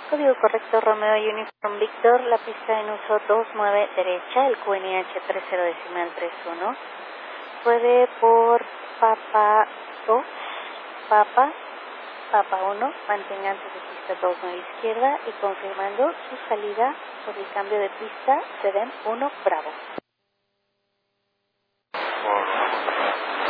Código correcto Romeo Uniform Victor, la pista en uso 29 derecha, el QNH 30.31. Puede por Papa 2, Papa 1, manténganse de pista 29 izquierda y confirmando su salida por el cambio de pista, se den 1 Bravo.